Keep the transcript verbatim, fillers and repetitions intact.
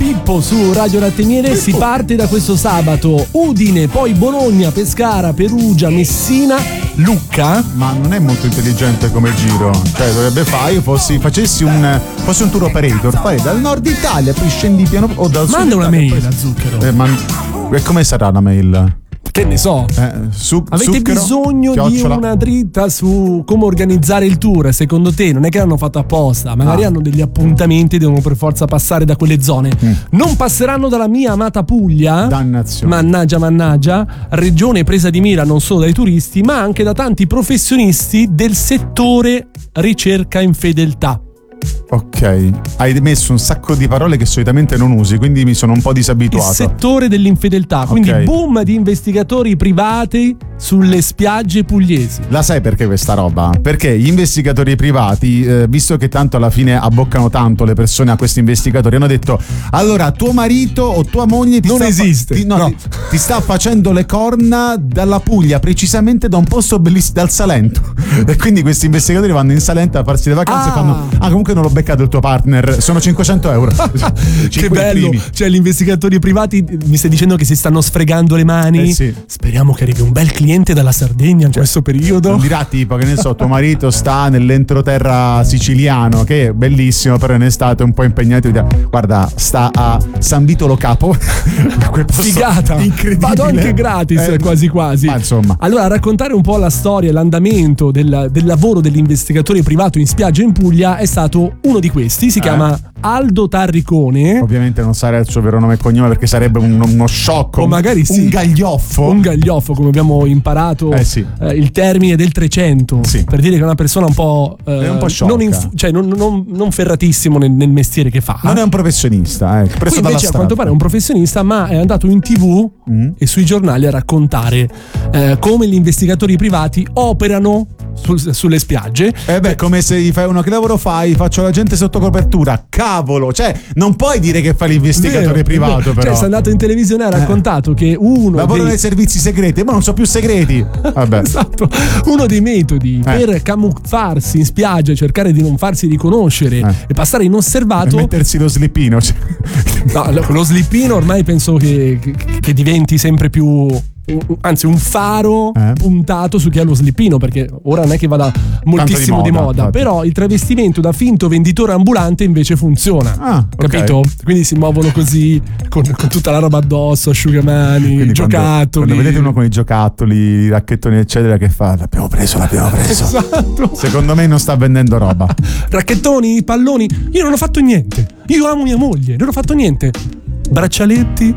Pippo su Radio Latte e Miele. Si parte da questo sabato: Udine, poi Bologna, Pescara, Perugia, Messina, Lucca. Ma non è molto intelligente come giro. Cioè dovrebbe fare, io fossi, facessi un fossi un tour operator, fai dal nord Italia, poi scendi piano o dal sud. Manda una Italia, mail poi... a Zucchero. Eh, ma e come sarà la mail? Che ne so, eh, su, avete zucchero, bisogno chiocciola. di una dritta su come organizzare il tour? Secondo te non è che l'hanno fatto apposta, magari ah. hanno degli appuntamenti, devono per forza passare da quelle zone. mm. Non passeranno dalla mia amata Puglia. Dannazione. Mannaggia mannaggia, regione presa di mira non solo dai turisti ma anche da tanti professionisti del settore ricerca in fedeltà. Ok, hai messo un sacco di parole che solitamente non usi, quindi mi sono un po' disabituato. Il settore dell'infedeltà, quindi okay. boom di investigatori privati sulle spiagge pugliesi. La sai perché questa roba? Perché gli investigatori privati, eh, visto che tanto alla fine abboccano tanto le persone a questi investigatori, hanno detto: allora tuo marito o tua moglie ti non sta esiste fa- ti, no, no. Ti, ti sta facendo le corna dalla Puglia, precisamente da un posto bellissimo, dal Salento. E quindi questi investigatori vanno in Salento a farsi le vacanze ah. e fanno: ah, comunque non l'ho beccato il tuo partner, sono cinquecento euro. Che bello, primi. Cioè gli investigatori privati mi stai dicendo che si stanno sfregando le mani. Eh sì. Speriamo che arrivi un bel cliente dalla Sardegna in cioè, questo periodo. Non dirà tipo che ne so, tuo marito sta nell'entroterra siciliano, che è bellissimo, però in estate è un po' impegnato. Guarda, sta a San Vito Lo Capo. Figata, incredibile. Vado anche gratis, eh, quasi quasi. Ma insomma, allora raccontare un po' la storia, l'andamento del, del lavoro dell'investigatore privato in spiaggia in Puglia è stato uno di questi. Si eh. chiama Aldo Tarricone. Ovviamente non sarà il suo vero nome e cognome perché sarebbe un, uno sciocco, o magari sì, un gaglioffo. Un gaglioffo, come abbiamo imparato eh sì. eh, il termine del trecento, sì. per dire che è una persona un po', eh, è un po' sciocca, non, inf- cioè non, non, non ferratissimo nel, nel mestiere che fa. Non è un professionista, eh, preso Qui dalla invece strada. A quanto pare è un professionista, ma è andato in tv mm. e sui giornali a raccontare eh, come gli investigatori privati operano sul, sulle spiagge. Eh beh, come se gli fai uno: che lavoro fai? Faccio la gente sotto copertura. Cavolo, cioè non puoi dire che fai l'investigatore vero, privato, però. Cioè, sei andato in televisione e ha raccontato eh. che uno lavoro dei... nei servizi segreti, ma non so più segreti. Vabbè. Esatto. Uno dei metodi eh. per camuffarsi in spiaggia, cercare di non farsi riconoscere eh. e passare inosservato, e mettersi lo slippino. Cioè. No, lo slippino ormai penso che, che, che diventi sempre più, anzi un faro eh. puntato su chi ha lo slippino, perché ora non è che vada moltissimo di moda, di moda però il travestimento da finto venditore ambulante invece funziona. Ah, capito? Okay. Quindi si muovono così con, con tutta la roba addosso, asciugamani, quindi giocattoli. Quando, quando vedete uno con i giocattoli, i racchettoni eccetera che fa: l'abbiamo preso, l'abbiamo preso. Esatto. Secondo me non sta vendendo roba. Racchettoni, palloni, io non ho fatto niente. Io amo mia moglie, non ho fatto niente. Braccialetti,